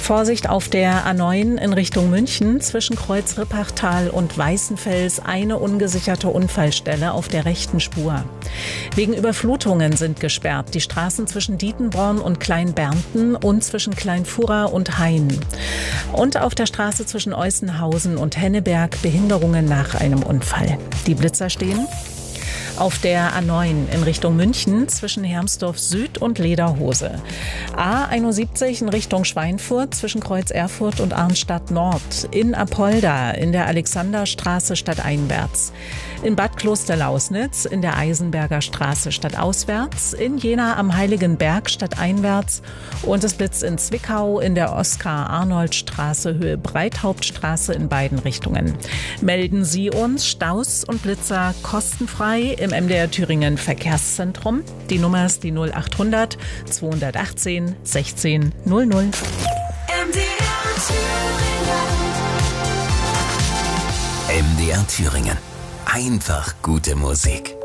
Vorsicht auf der A9 in Richtung München zwischen Kreuz Rippachtal und Weißenfels eine ungesicherte Unfallstelle auf der rechten Spur. Wegen Überflutungen sind gesperrt die Straßen zwischen Dietenborn und Kleinbernten und zwischen Kleinfurra und Hain. Und auf der Straße zwischen Eußenhausen und Henneberg Behinderungen nach einem Unfall. Die Blitzer stehen auf der A9 in Richtung München zwischen Hermsdorf Süd und Lederhose. A71 in Richtung Schweinfurt zwischen Kreuz Erfurt und Arnstadt Nord. In Apolda in der Alexanderstraße stadteinwärts. In Bad Klosterlausnitz in der Eisenberger Straße stadtauswärts. In Jena am Heiligenberg stadteinwärts. Und es blitzt in Zwickau in der Oskar-Arnold-Straße Höhe Breithauptstraße in beiden Richtungen. Melden Sie uns Staus und Blitzer kostenfrei im MDR Thüringen Verkehrszentrum. Die Nummer ist die 0800 218 16 00. MDR Thüringen. MDR Thüringen. Einfach gute Musik.